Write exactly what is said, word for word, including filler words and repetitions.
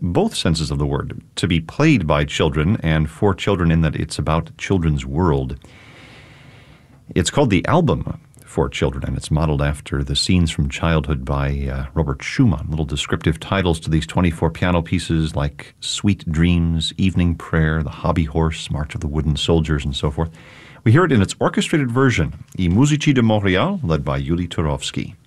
both senses of the word, to be played by children and for children in that it's about children's world. It's called The Album for Children, and it's modeled after the Scenes from Childhood by uh, Robert Schumann. Little descriptive titles to these twenty-four piano pieces like Sweet Dreams, Evening Prayer, The Hobby Horse, March of the Wooden Soldiers, and so forth. We hear it in its orchestrated version, I Musici de Montréal, led by Yuli Turovsky.